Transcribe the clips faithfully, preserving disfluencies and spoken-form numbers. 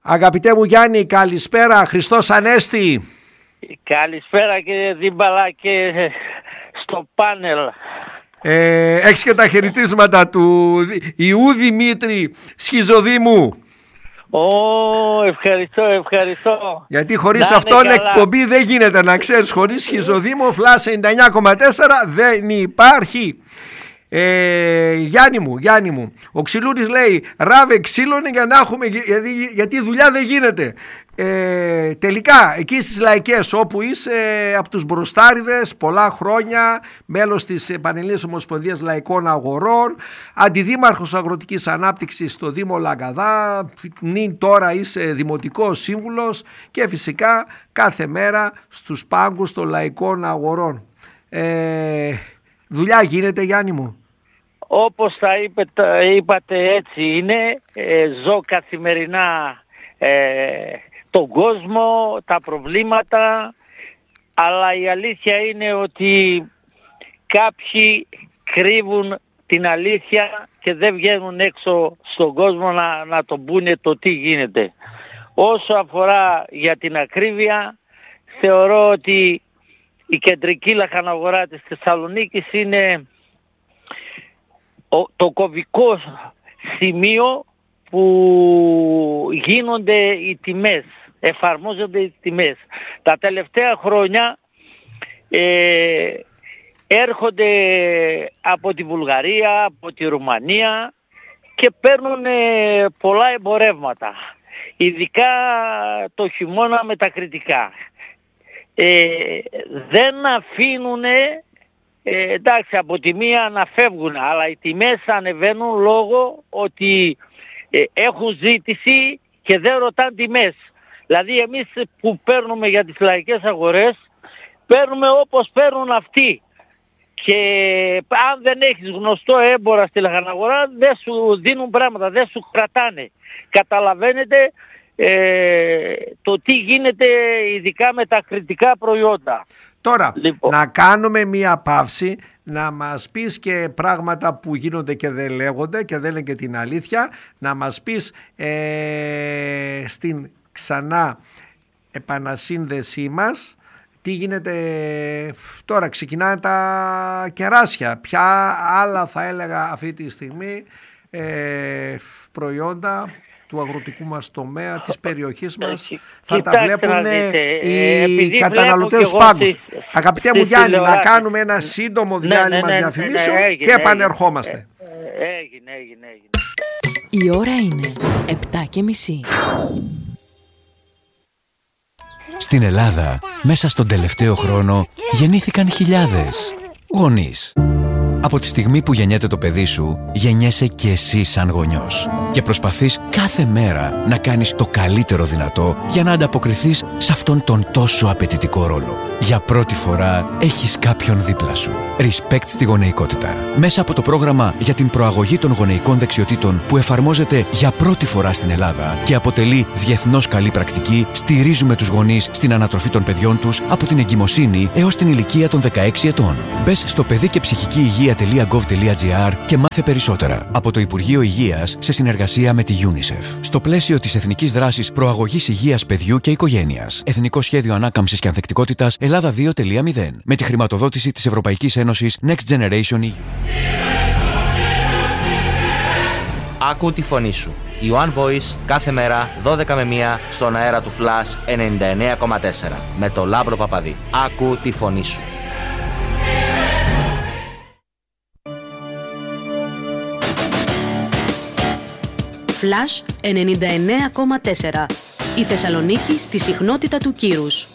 Αγαπητέ μου Γιάννη, καλησπέρα, Χριστός Ανέστη. Καλησπέρα κύριε Δίμπαλα και στο πάνελ. Ε, έχεις και τα χαιρετίσματα του Ιού Δημήτρη Σχιζοδήμου. Ω, ευχαριστώ, ευχαριστώ. Γιατί χωρίς αυτόν εκπομπή δεν γίνεται, να ξέρεις. Χωρίς Σχιζοδήμου, Flash ενενήντα εννιά κόμμα τέσσερα δεν υπάρχει. Ε, Γιάννη μου, Γιάννη μου, ο Ξυλούρης λέει ράβε ξύλωνε για να έχουμε, γιατί, γιατί δουλειά δεν γίνεται. ε, Τελικά εκεί στις Λαϊκές, όπου είσαι από τους μπροστάριδες πολλά χρόνια, μέλος της Πανελλήνιας Ομοσπονδίας Λαϊκών Αγορών, αντιδήμαρχος αγροτικής ανάπτυξης στο Δήμο Λαγκαδά, νυν τώρα είσαι δημοτικός σύμβουλος και φυσικά κάθε μέρα στους πάγκους των Λαϊκών Αγορών. ε, Δουλειά γίνεται, Γιάννη μου? Όπως τα είπατε, είπατε έτσι είναι. ε, Ζω καθημερινά ε, τον κόσμο, τα προβλήματα, αλλά η αλήθεια είναι ότι κάποιοι κρύβουν την αλήθεια και δεν βγαίνουν έξω στον κόσμο να, να τον πούνε το τι γίνεται. Όσο αφορά για την ακρίβεια, θεωρώ ότι η κεντρική λαχαναγορά της Θεσσαλονίκης είναι το κομβικό σημείο που γίνονται οι τιμές, εφαρμόζονται οι τιμές. Τα τελευταία χρόνια ε, έρχονται από τη Βουλγαρία, από τη Ρουμανία και παίρνουν ε, πολλά εμπορεύματα, ειδικά το χειμώνα με τα κριτικά. Ε, δεν αφήνουν, ε, εντάξει, από τη μία να φεύγουν, αλλά οι τιμές ανεβαίνουν λόγω ότι ε, έχουν ζήτηση και δεν ρωτάνε τιμές. Δηλαδή εμείς που παίρνουμε για τις λαϊκές αγορές, παίρνουμε όπως παίρνουν αυτοί. Και αν δεν έχεις γνωστό έμπορα στη λαχαναγορά, δεν σου δίνουν πράγματα, δεν σου κρατάνε. Καταλαβαίνετε Ε, το τι γίνεται ειδικά με τα κριτικά προϊόντα. Τώρα, λοιπόν, να κάνουμε μία παύση, να μας πεις και πράγματα που γίνονται και δεν λέγονται και δεν λένε και την αλήθεια, να μας πεις ε, στην ξανά επανασύνδεσή μας τι γίνεται τώρα. Ξεκινάνε τα κεράσια, ποια άλλα θα έλεγα αυτή τη στιγμή ε, προϊόντα του αγροτικού μας τομέα, της περιοχής μας, θα τα βλέπουν οι καταναλωτές στους πάγκους. Αγαπητέ μου Γιάννη, να κάνουμε ένα σύντομο διάλειμμα διαφημίσεων και επανερχόμαστε. Έγινε, έγινε, έγινε. Η ώρα είναι επτά και μισή. Στην Ελλάδα, μέσα στον τελευταίο χρόνο, γεννήθηκαν χιλιάδες γονείς. Από τη στιγμή που γεννιέται το παιδί σου, γεννιέσαι και εσύ σαν γονιός. Και προσπαθείς κάθε μέρα να κάνεις το καλύτερο δυνατό για να ανταποκριθείς σε αυτόν τον τόσο απαιτητικό ρόλο. Για πρώτη φορά έχεις κάποιον δίπλα σου. Respect στη γονεϊκότητα. Μέσα από το πρόγραμμα για την προαγωγή των γονεϊκών δεξιοτήτων που εφαρμόζεται για πρώτη φορά στην Ελλάδα και αποτελεί διεθνώς καλή πρακτική, στηρίζουμε τους γονείς στην ανατροφή των παιδιών τους από την εγκυμοσύνη έως την ηλικία των δεκαέξι ετών. Μπες στο παιδί και ψυχική υγεία τελεία γκοβ τελεία τζι άρ και μάθε περισσότερα από το Υπουργείο Υγείας σε συνεργασία με τη UNICEF. Στο πλαίσιο της Εθνικής Δράσης Προαγωγής Υγείας Παιδιού και Οικογένειας. Εθνικό Σχέδιο Ανάκαμψης και Ανθεκτικότητας Ελλάδα δύο τελεία μηδέν. Με τη χρηματοδότηση της Ευρωπαϊκής Ένωσης Next Generation ι γιου. Άκου τη φωνή σου. Η One Voice κάθε μέρα δώδεκα με μία στον αέρα του Flash ενενήντα εννέα κόμμα τέσσερα με το Λάμπρο Παπαδί. Άκου τη φωνή σου. Flash ενενήντα εννέα κόμμα τέσσερα. Η Θεσσαλονίκη στη συχνότητα του κύρους.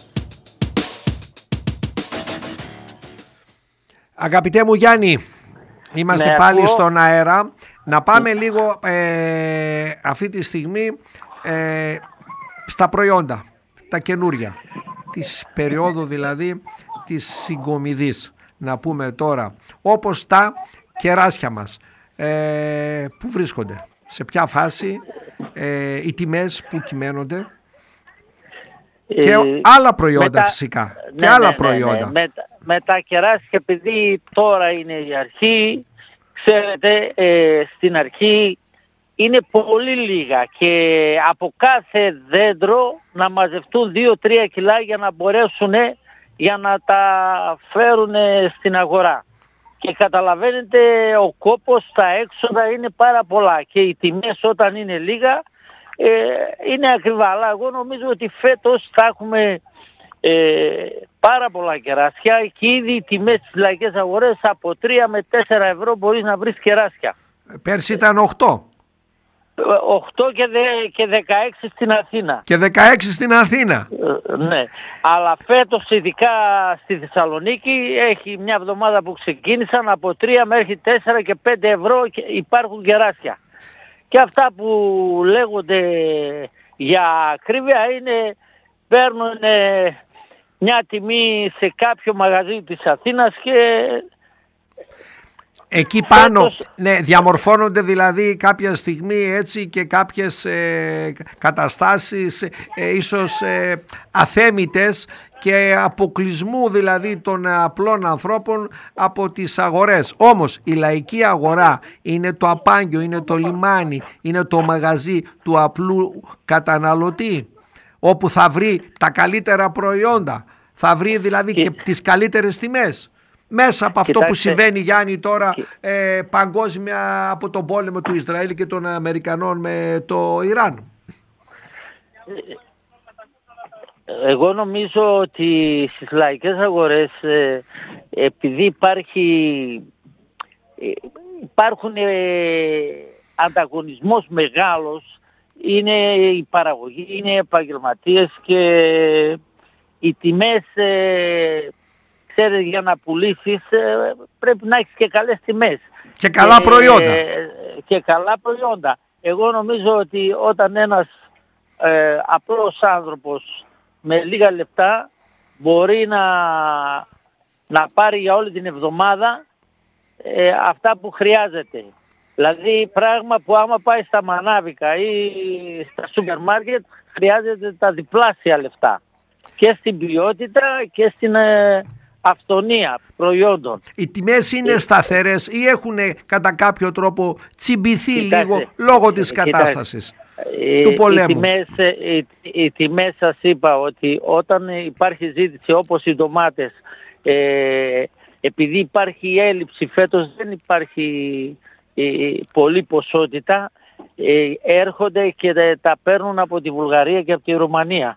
Αγαπητέ μου Γιάννη, είμαστε ναι, πάλι ακούω. στον αέρα. Να πάμε λίγο ε, αυτή τη στιγμή ε, στα προϊόντα, τα καινούρια, της περίοδου δηλαδή της συγκομιδής. Να πούμε τώρα, όπως τα κεράσια μας, ε, που βρίσκονται, σε ποια φάση, ε, οι τιμές που κυμαίνονται ε, και άλλα προϊόντα με φυσικά τα, και ναι, άλλα ναι, προϊόντα. Ναι, ναι. Με, με τα κεράσια, επειδή τώρα είναι η αρχή, ξέρετε, ε, στην αρχή είναι πολύ λίγα και από κάθε δέντρο να μαζευτούν δύο τρία κιλά για να μπορέσουν για να τα φέρουν στην αγορά. Και καταλαβαίνετε, ο κόπος, τα έξοδα είναι πάρα πολλά και οι τιμές όταν είναι λίγα ε, είναι ακριβά. Αλλά εγώ νομίζω ότι φέτος θα έχουμε ε, πάρα πολλά κεράσια και ήδη οι τιμές στις λαϊκές αγορές από τρία με τέσσερα ευρώ μπορείς να βρεις κεράσια. Πέρσι ήταν οκτώ. οκτώ και, και δεκαέξι στην Αθήνα. Και δεκαέξι στην Αθήνα. Ε, ναι. Αλλά φέτος ειδικά στη Θεσσαλονίκη έχει μια εβδομάδα που ξεκίνησαν από τρία μέχρι τέσσερα και πέντε ευρώ και υπάρχουν κεράσια. Και αυτά που λέγονται για ακρίβεια είναι παίρνουν μια τιμή σε κάποιο μαγαζί της Αθήνας και εκεί πάνω φέτος, ναι, διαμορφώνονται δηλαδή κάποια στιγμή έτσι και κάποιες ε, καταστάσεις ε, ίσως ε, αθέμητες και αποκλεισμού δηλαδή των απλών ανθρώπων από τις αγορές. Όμως η λαϊκή αγορά είναι το απάγγιο, είναι το λιμάνι, είναι το μαγαζί του απλού καταναλωτή, όπου θα βρει τα καλύτερα προϊόντα, θα βρει δηλαδή και, και τις καλύτερες τιμές. Μέσα από αυτό Κοιτάξτε. που συμβαίνει, Γιάννη, τώρα ε, παγκόσμια από τον πόλεμο του Ισραήλ και των Αμερικανών με το Ιράν. Εγώ νομίζω ότι στις λαϊκές αγορές ε, επειδή υπάρχει, ε, υπάρχουν ε, ανταγωνισμός μεγάλος, είναι η παραγωγή, είναι επαγγελματίες και οι τιμές ε, ξέρετε, για να πουλήσεις πρέπει να έχεις και καλές τιμές. Και καλά και, προϊόντα. Και καλά προϊόντα. Εγώ νομίζω ότι όταν ένας ε, απλός άνθρωπος με λίγα λεπτά μπορεί να, να πάρει για όλη την εβδομάδα ε, αυτά που χρειάζεται. Δηλαδή πράγμα που άμα πάει στα μανάβικα ή στα σούπερ μάρκετ χρειάζεται τα διπλάσια λεφτά. Και στην ποιότητα και στην... Ε, αυθονία προϊόντων. Οι τιμές είναι ε, σταθερές ή έχουν κατά κάποιο τρόπο τσιμπηθεί κοιτάξτε, λίγο λόγω της κοιτάξτε, κατάστασης ε, του πολέμου. Οι τιμές, οι, οι τιμές σας είπα ότι όταν υπάρχει ζήτηση όπως οι ντομάτες, ε, επειδή υπάρχει έλλειψη φέτος δεν υπάρχει ε, πολλή ποσότητα, ε, έρχονται και τα παίρνουν από τη Βουλγαρία και από τη Ρουμανία.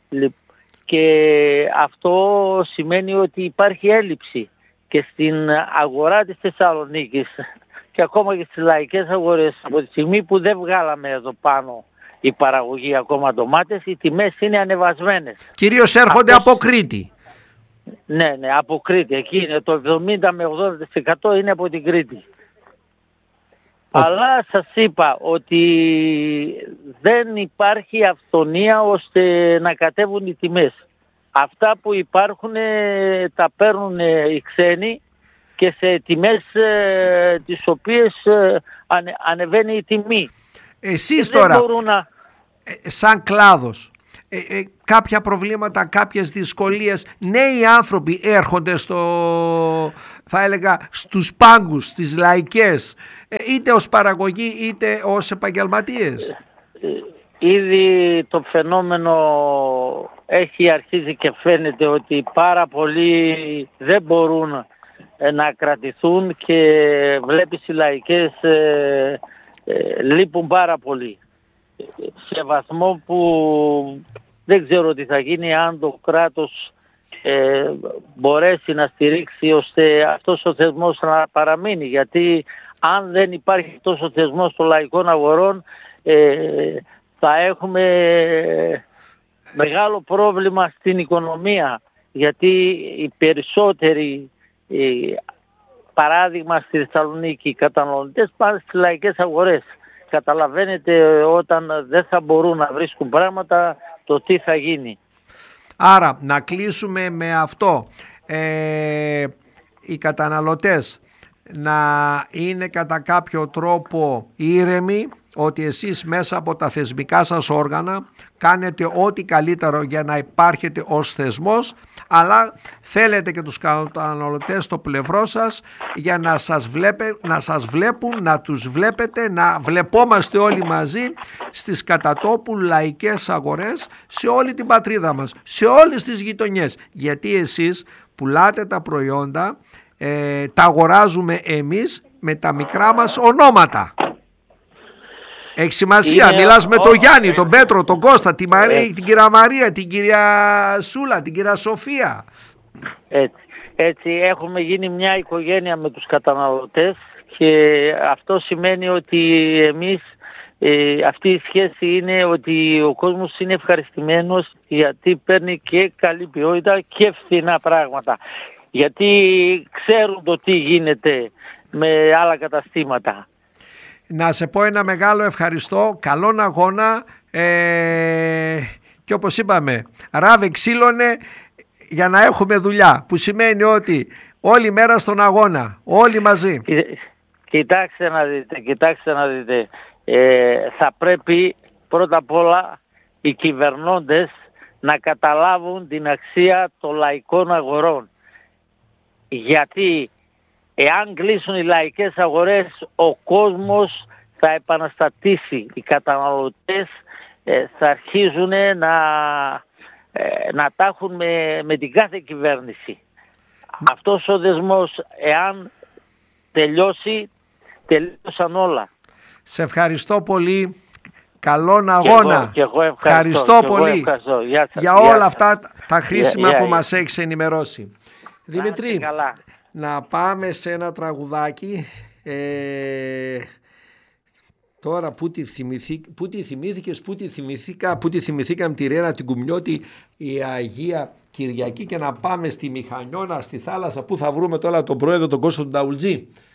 Και αυτό σημαίνει ότι υπάρχει έλλειψη και στην αγορά της Θεσσαλονίκης και ακόμα και στις λαϊκές αγορές από τη στιγμή που δεν βγάλαμε εδώ πάνω η παραγωγή ακόμα ντομάτες, οι τιμές είναι ανεβασμένες. Κυρίως έρχονται Αυτός... από Κρήτη. Ναι, ναι, από Κρήτη. Εκεί είναι το εβδομήντα με ογδόντα τοις εκατό είναι από την Κρήτη. Ο... Αλλά σας είπα ότι δεν υπάρχει αυθονία ώστε να κατέβουν οι τιμές. Αυτά που υπάρχουν τα παίρνουν οι ξένοι και σε τιμές ε, τις οποίες ε, ανε, ανεβαίνει η τιμή. Εσείς τώρα, να... ε, σαν κλάδος, ε, ε, κάποια προβλήματα, κάποιες δυσκολίες, νέοι άνθρωποι έρχονται στο, θα έλεγα, στους πάγκους, στις λαϊκές, ε, είτε ως παραγωγή είτε ως επαγγελματίες. Ήδη το φαινόμενο έχει αρχίσει και φαίνεται ότι πάρα πολλοί δεν μπορούν να κρατηθούν και βλέπεις οι λαϊκές ε, ε, λείπουν πάρα πολύ. Σε βαθμό που δεν ξέρω τι θα γίνει αν το κράτος ε, μπορέσει να στηρίξει ώστε αυτός ο θεσμός να παραμείνει. Γιατί αν δεν υπάρχει αυτός ο θεσμός των λαϊκών αγορών ε, θα έχουμε μεγάλο πρόβλημα στην οικονομία. Γιατί οι περισσότεροι οι, παράδειγμα στη Θεσσαλονίκη οι καταναλωτές πάνε στις λαϊκές αγορές. Καταλαβαίνετε όταν δεν θα μπορούν να βρίσκουν πράγματα το τι θα γίνει. Άρα να κλείσουμε με αυτό, ε, οι καταναλωτές να είναι κατά κάποιο τρόπο ήρεμοι, ότι εσείς μέσα από τα θεσμικά σας όργανα κάνετε ό,τι καλύτερο για να υπάρχετε ως θεσμός, αλλά θέλετε και τους καταναλωτές στο πλευρό σας για να σας, βλέπε, να σας βλέπουν, να τους βλέπετε, να βλεπόμαστε όλοι μαζί στις κατατόπου λαϊκές αγορές σε όλη την πατρίδα μας, σε όλες τις γειτονιές, γιατί εσείς πουλάτε τα προϊόντα, ε, τα αγοράζουμε εμείς με τα μικρά μας ονόματα. Έχει σημασία, είναι... μιλάς με τον Γιάννη, τον Πέτρο, τον Κώστα, τη Μαρία, την κυρία Μαρία, την κυρία Σούλα, την κυρία Σοφία. Έτσι, έτσι έχουμε γίνει μια οικογένεια με τους καταναλωτές και αυτό σημαίνει ότι εμείς, ε, αυτή η σχέση είναι ότι ο κόσμος είναι ευχαριστημένος γιατί παίρνει και καλή ποιότητα και φθηνά πράγματα. Γιατί ξέρουν το τι γίνεται με άλλα καταστήματα. Να σε πω ένα μεγάλο ευχαριστώ, καλόν αγώνα ε, και όπως είπαμε, ράβε ξύλωνε για να έχουμε δουλειά, που σημαίνει ότι όλη μέρα στον αγώνα, όλοι μαζί. Κοιτάξτε να δείτε, κοιτάξτε να δείτε, ε, θα πρέπει πρώτα απ' όλα οι κυβερνώντες να καταλάβουν την αξία των λαϊκών αγορών. Γιατί εάν κλείσουν οι λαϊκές αγορές, ο κόσμος θα επαναστατήσει. Οι καταναλωτές ε, θα αρχίζουν να, ε, να τα έχουν με, με την κάθε κυβέρνηση. Αυτός ο δεσμός, εάν τελειώσει, τελείωσαν όλα. Σε ευχαριστώ πολύ. Καλόν αγώνα. Και εγώ, και εγώ ευχαριστώ, ευχαριστώ και πολύ εγώ ευχαριστώ. Για, για για, όλα για, αυτά τα χρήσιμα για, που για, μας έχεις ενημερώσει. Δημητρή, καλά. Να πάμε σε ένα τραγουδάκι. Ε, τώρα που τη, θυμηθή, που τη θυμήθηκες, που τη θυμηθήκα, που τη θυμηθήκαμε τη Ρένα την Κουμνιώτη, η Αγία Κυριακή, και να πάμε στη Μηχανιώνα, στη θάλασσα, που θα βρούμε τώρα τον πρόεδρο τον Κώστο τον Ταουλτζή.